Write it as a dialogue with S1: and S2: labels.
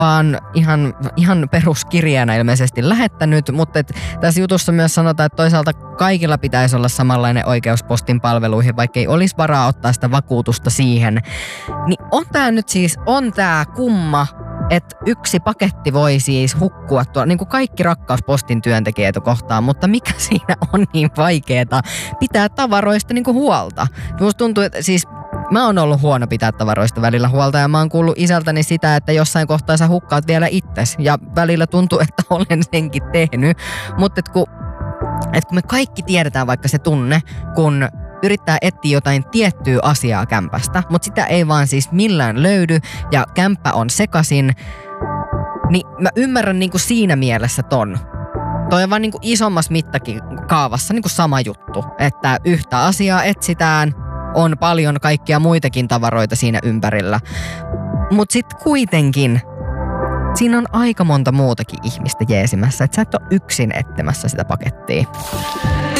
S1: vaan ihan peruskirjeenä ilmeisesti lähettänyt, mutta tässä jutussa myös sanotaan, että toisaalta kaikilla pitäisi olla samanlainen oikeus postin palveluihin, vaikka ei olisi varaa ottaa sitä vakuutusta siihen. Niin on tää kumma, että yksi paketti voi siis hukkua tuolla, niin kuin kaikki rakkaus postin työntekijöitä kohtaan, mutta mikä siinä on niin vaikeeta pitää tavaroista niin kuin huolta? Musta tuntuu, että siis mä oon ollut huono pitää tavaroista välillä huolta ja mä oon kuullut isältäni sitä, että jossain kohtaa sä hukkaat vielä itses ja välillä tuntuu, että olen senkin tehnyt, mutta kun me kaikki tiedetään vaikka se tunne, kun yrittää etsiä jotain tiettyä asiaa kämpästä, mutta sitä ei vaan siis millään löydy ja kämppä on sekasin, niin mä ymmärrän niinku siinä mielessä ton. Toi on vaan niinku isommassa mittakaavassa niinku sama juttu, että yhtä asiaa etsitään, on paljon kaikkia muitakin tavaroita siinä ympärillä. Mut sit kuitenkin siinä on aika monta muutakin ihmistä jeesimässä, että sä et ole yksin etsimässä sitä pakettia.